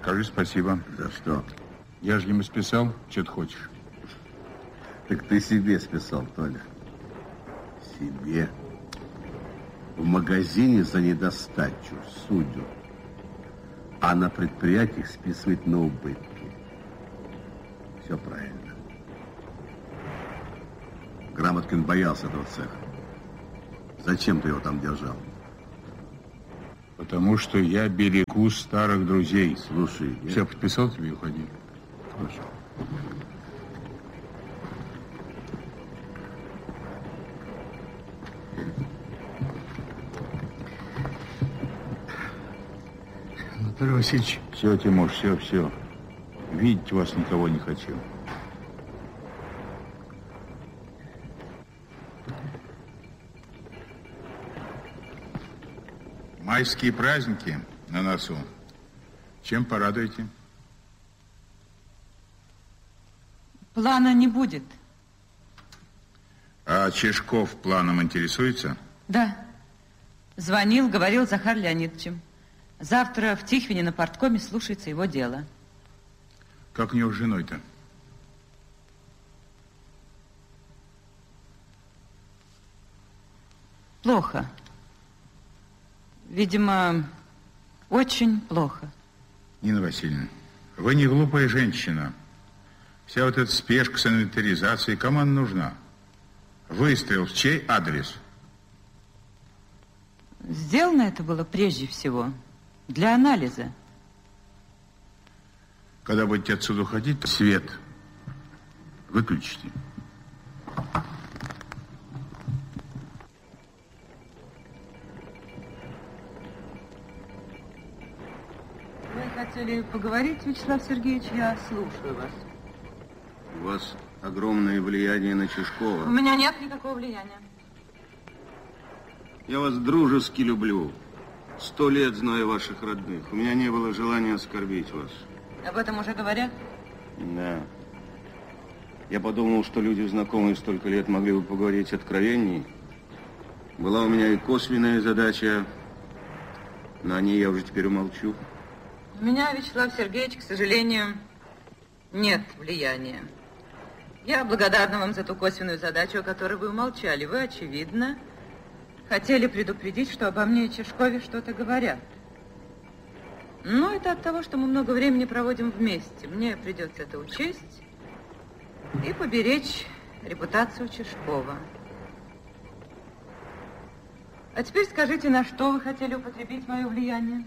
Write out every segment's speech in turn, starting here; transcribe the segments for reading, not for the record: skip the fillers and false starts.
Скажи спасибо. За что? Я же ему списал, что ты хочешь. Так ты себе списал, Толя. Себе. В магазине за недостачу судят, а на предприятиях списывают на убытки. Все правильно. Грамоткин боялся этого цеха. Зачем ты его там держал? Потому что я берегу старых друзей. Слушай, все, подписал тебе и уходи. Хорошо. Анатолий Васильевич. Все, Тимур, все. Видеть вас никого не хочу. Майские праздники на носу. Чем порадуете? Плана не будет. А Чешков планом интересуется? Да. Звонил, говорил с Захаром Леонидовичем. Завтра в Тихвине на парткоме слушается его дело. Как у него с женой-то? Плохо. Видимо, очень плохо. Нина Васильевна, вы не глупая женщина. Вся вот эта спешка с инвентаризацией, кому она нужна? Выстрел в чей адрес? Сделано это было прежде всего для анализа. Когда будете отсюда уходить, свет выключите. Вы хотели поговорить, Вячеслав Сергеевич? Я слушаю вас. У вас огромное влияние на Чешкова. У меня нет никакого влияния. Я вас дружески люблю. 100 лет знаю ваших родных. У меня не было желания оскорбить вас. Об этом уже говорят? Да. Я подумал, что люди, знакомые столько лет, могли бы поговорить откровенней. Была у меня и косвенная задача. На ней я уже теперь умолчу. У меня, Вячеслав Сергеевич, к сожалению, нет влияния. Я благодарна вам за ту косвенную задачу, о которой вы умолчали. Вы, очевидно, хотели предупредить, что обо мне и Чешкове что-то говорят. Но это от того, что мы много времени проводим вместе. Мне придется это учесть и поберечь репутацию Чешкова. А теперь скажите, на что вы хотели употребить мое влияние?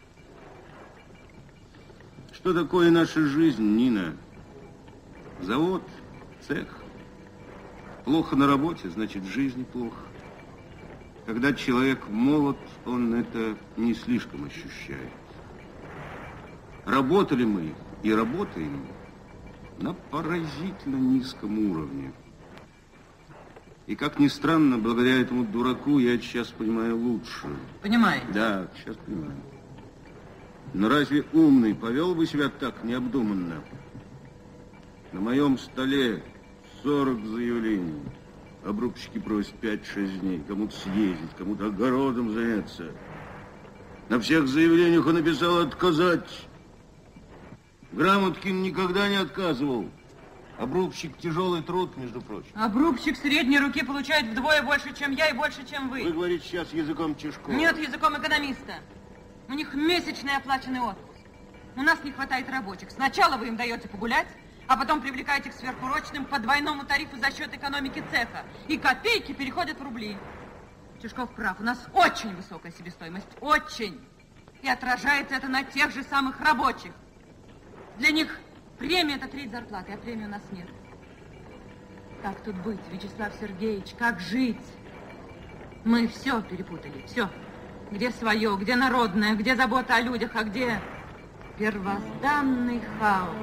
Что такое наша жизнь, Нина? Завод, цех. Плохо на работе, значит, в жизни плохо. Когда человек молод, он это не слишком ощущает. Работали мы и работаем на поразительно низком уровне. И, как ни странно, благодаря этому дураку я сейчас понимаю лучше. Понимаете? Да, сейчас понимаю. Но разве умный повел бы себя так необдуманно? На моем столе 40 заявлений. Обрубщики просят 5-6 дней. Кому-то съездить, кому-то огородом заняться. На всех заявлениях он написал отказать. Грамоткин никогда не отказывал. Обрубщик тяжелый труд, между прочим. Обрубщик средней руки получает вдвое больше, чем я, и больше, чем вы. Вы говорите сейчас языком Чешкова. Нет, языком экономиста. У них месячный оплаченный отпуск. У нас не хватает рабочих. Сначала вы им даете погулять, а потом привлекаете к сверхурочным по двойному тарифу за счет экономики цеха. И копейки переходят в рубли. Чешков прав. У нас очень высокая себестоимость. Очень. И отражается это на тех же самых рабочих. Для них премия – это треть зарплаты, а премии у нас нет. Как тут быть, Вячеслав Сергеевич? Как жить? Мы все перепутали, все. Где свое, где народное, где забота о людях, а где первозданный хаос?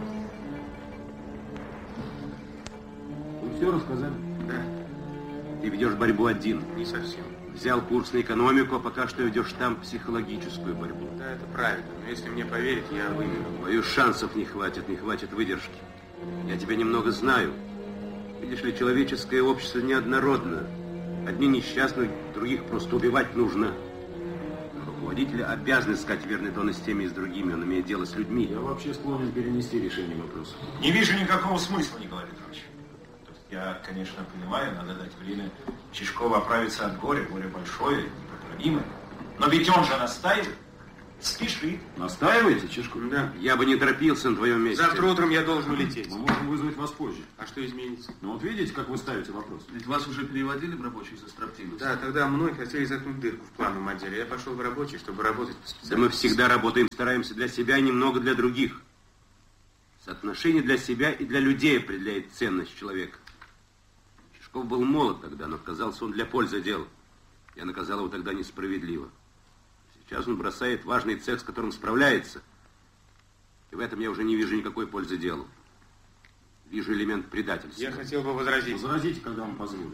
Вы все рассказали? Да. Ты ведешь борьбу один. Не совсем. Взял курс на экономику, а пока что ведешь там психологическую борьбу. Да, это правильно. Но если мне поверить, я выиграю. Боюсь, шансов не хватит выдержки. Я тебя немного знаю. Видишь ли, человеческое общество неоднородно. Одни несчастны, других просто убивать нужно. руководителя обязан искать верный тон и с теми, и с другими. Он имеет дело с людьми. Я вообще склонен перенести решение вопроса. Не вижу никакого смысла, Николай Петрович. Я, конечно, понимаю, надо дать время Чижкову оправиться от горя. Горе большое, непоправимое. Но ведь он же настаивает. Спешит. Настаиваете, Чижков? Да. Я бы не торопился на твоем месте. Завтра утром я должен улететь. Мы можем вызвать вас позже. А что изменится? Ну вот видите, как вы ставите вопрос? Ведь вас уже переводили в рабочий за строптивость. Да, тогда мной хотели заткнуть дырку в плановом отделе. Я пошел в рабочий, чтобы работать по специальности. Да мы всегда работаем, стараемся для себя и немного для других. Соотношение для себя и для людей определяет ценность человека. Чижков был молод тогда, но казался он для пользы дела. Я наказал его тогда несправедливо. Сейчас он бросает важный цех, с которым справляется. И в этом я уже не вижу никакой пользы делу. Вижу элемент предательства. Я хотел бы возразить. Возразите, когда вам позволят.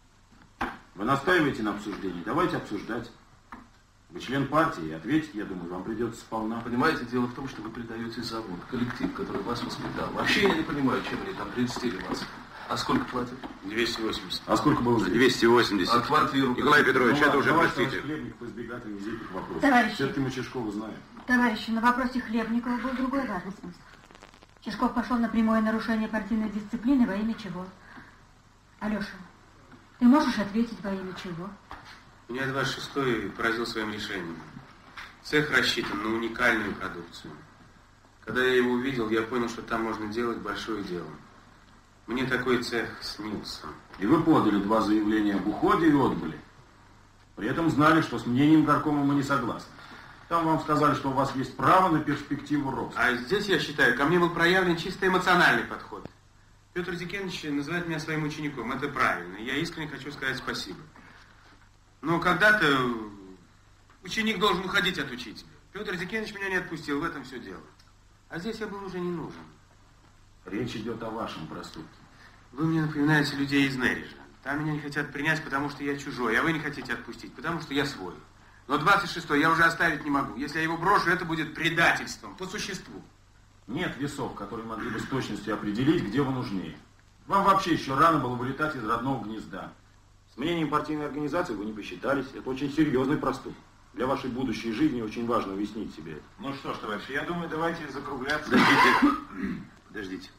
Вы настаиваете на обсуждении. Давайте обсуждать. Вы член партии, ответить, я думаю, вам придется сполна. Понимаете, дело в том, что вы предаете завод, коллектив, который вас воспитал. Вообще я не понимаю, чем они там прельстили вас. А сколько платят? 280. А сколько было здесь? 280. А квартиру? Николай Петрович, это уже давайте простите. Хлебников избегать унизительных вопросов. Товарищи. Все-таки мы Чижкова знаем. Товарищи, на вопросе Хлебникова был другой важный смысл. Чижков пошел на прямое нарушение партийной дисциплины во имя чего? Алеша, ты можешь ответить во имя чего? Меня 26-й поразил своим решением. Цех рассчитан на уникальную продукцию. Когда я его увидел, я понял, что там можно делать большое дело. Мне такой цех снился. И вы подали 2 заявления об уходе и отбыли. При этом знали, что с мнением горкома мы не согласны. Там вам сказали, что у вас есть право на перспективу роста. А здесь, я считаю, ко мне был проявлен чисто эмоциональный подход. Петр Зикенович называет меня своим учеником. Это правильно. Я искренне хочу сказать спасибо. Но когда-то ученик должен уходить от учителя. Петр Зикенович меня не отпустил, в этом все дело. А здесь я был уже не нужен. Речь идет о вашем проступке. Вы мне напоминаете людей из Нережа. Там меня не хотят принять, потому что я чужой, а вы не хотите отпустить, потому что я свой. Но 26-й я уже оставить не могу. Если я его брошу, это будет предательством, по существу. Нет весов, которые могли бы с точностью определить, где вы нужнее. Вам вообще еще рано было вылетать из родного гнезда. С мнением партийной организации вы не посчитались. Это очень серьезный проступок. Для вашей будущей жизни очень важно уяснить себе это. Ну что ж, товарищи, я думаю, давайте закругляться. Подождите.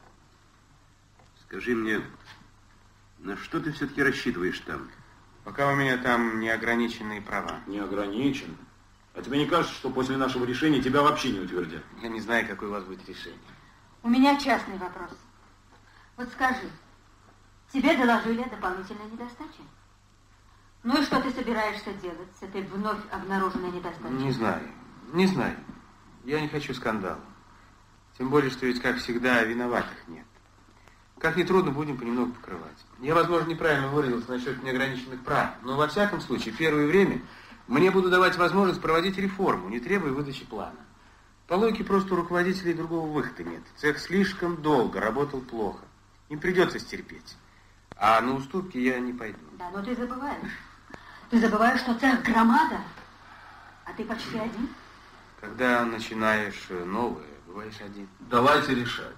Скажи мне, на что ты все-таки рассчитываешь там? Пока у меня там неограниченные права. Не ограничен. А тебе не кажется, что после нашего решения тебя вообще не утвердят? Я не знаю, какое у вас будет решение. У меня частный вопрос. Вот скажи, тебе доложили о дополнительной недостаче? Ну и что ты собираешься делать с этой вновь обнаруженной недостачей? Не знаю. Я не хочу скандала. Тем более, что ведь, как всегда, виноватых нет. Как ни трудно, будем понемногу покрывать. Я, возможно, неправильно выразился насчет неограниченных прав, но во всяком случае, первое время мне буду давать возможность проводить реформу, не требуя выдачи плана. По логике, просто у руководителей другого выхода нет. Цех слишком долго работал плохо. Им придется стерпеть. А на уступки я не пойду. Да, но ты забываешь. Ты забываешь, что цех громада, а ты почти один. Когда начинаешь новое, бываешь один. Давайте решать.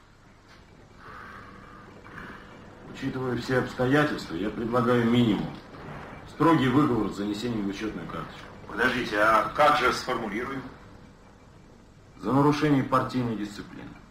Учитывая все обстоятельства, я предлагаю минимум. Строгий выговор с занесением в учетную карточку. Подождите, а как же сформулируем? За нарушение партийной дисциплины.